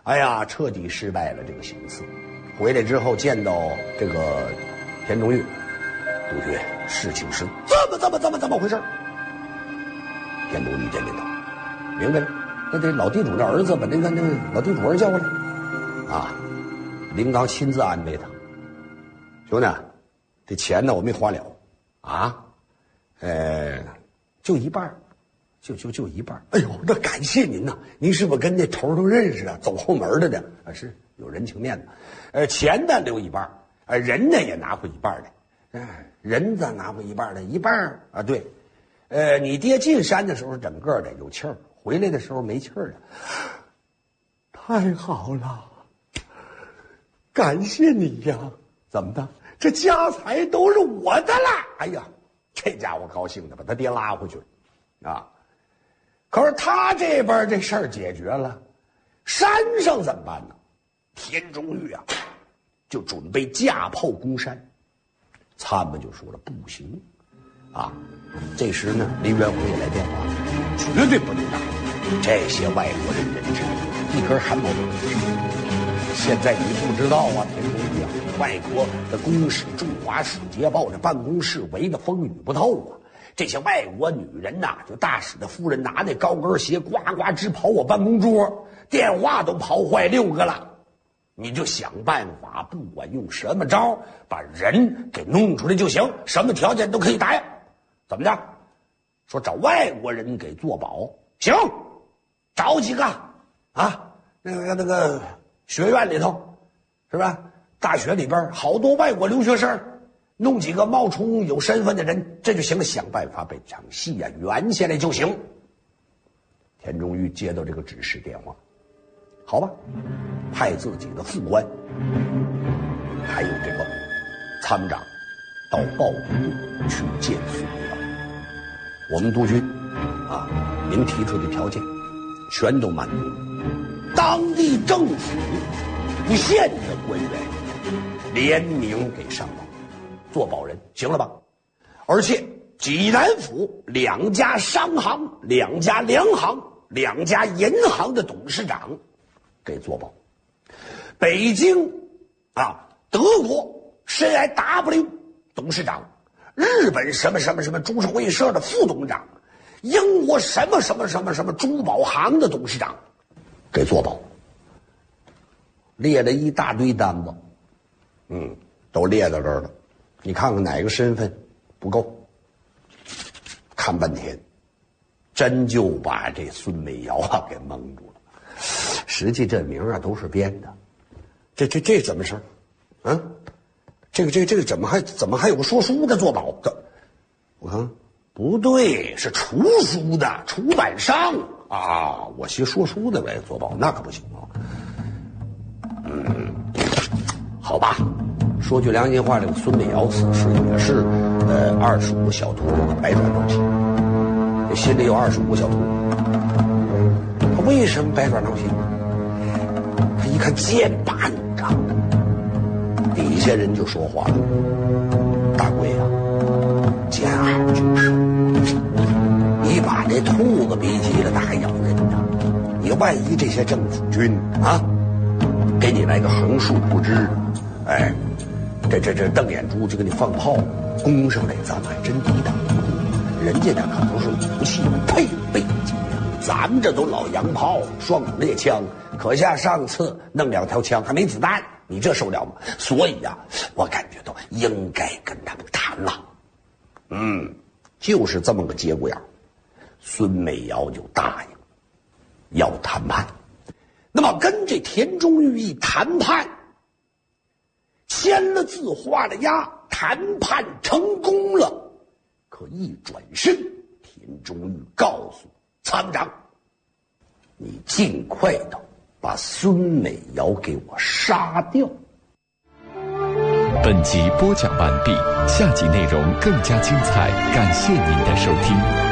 哎呀，彻底失败了这个行刺。回来之后见到这个田中玉，督军，事情是这么回事。田中玉点点头，明白了。那这老地主的儿子把那个老地主儿叫过来啊，林刚亲自安排他。兄弟，这钱呢我没花了啊，就一半，就一半。哎呦，那感谢您呐！您是不是跟那头都认识啊？走后门的呢？啊，是有人情面子。钱呢留一半，人呢也拿回一半来。人咋拿回一半来？一半啊，对。你爹进山的时候整个的有气儿，回来的时候没气儿了。太好了，感谢你呀！怎么的？这家财都是我的了！哎呀，这家伙高兴的把他爹拉回去了啊！可是他这边这事儿解决了，山上怎么办呢？田中玉啊，就准备架炮攻山。参谋就说了，不行啊！这时呢，林元辉也来电话，绝对不能让这些外国人人质一根汗毛都没有。现在你不知道啊，田中玉啊，外国的公使、驻华使节报的办公室围得风雨不透啊！这些外国女人呐，就大使的夫人拿那高跟鞋呱呱直刨我办公桌，电话都刨坏6个了。你就想办法，不管用什么招，把人给弄出来就行，什么条件都可以答应。怎么着？说找外国人给做保，行，找几个啊？那个学院里头，是吧？大学里边好多外国留学生，弄几个冒充有身份的人，这就行了。想办法把这场戏啊圆下来就行。田中玉接到这个指示电话，好吧，派自己的副官，还有这个参谋长，到报国去见孙美瑶。我们督军啊，您提出的条件全都满足了，当地政府不县的官员联名给上报做保人，行了吧？而且济南府2家商行、2家粮行、2家银行的董事长给做保，北京啊，德国深 IW 董事长，日本什么株式会社的副董事长，英国什么珠宝行的董事长给做保，列了一大堆单子，都列到这儿了。你看看哪个身份不够？看半天，真就把这孙美瑶啊给蒙住了。实际这名啊都是编的，这怎么事啊？这个怎么还有个说书的做保的？我看不对，是出书的出版商啊！我学说书的来做保，那可不行啊。好吧，说句良心话，这个孙美瑶此时也是25个小徒百转挠心，这心里有25个小徒。他为什么百转挠心？他一看剑拔弩张，底下人就说话了：“大贵啊，见好就是你把这兔子逼急了，它还咬人呢。你万一这些政府军啊，给你来个横竖不知，哎，这瞪眼珠就给你放炮攻上来，咱们还真抵挡不住。人家那可都是武器配备精良，咱们这都老洋炮、双筒猎枪，可下上次弄2条枪还没子弹，你这受了吗？所以呀，我感觉到应该跟他们谈了。就是这么个节骨眼，孙美瑶就答应要谈判。那么跟这田中玉一谈判，签了字画了押，谈判成功了。可一转身，田中玉告诉参谋长：“你尽快的把孙美瑶给我杀掉。” 本集播讲完毕，下集内容更加精彩，感谢您的收听。